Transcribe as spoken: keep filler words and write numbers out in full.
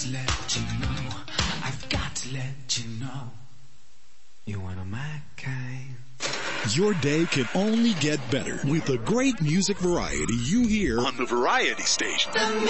to let you know, I've got to let you know, you're one of my kind. Your day can only get better with the great music variety you hear on the Variety Station.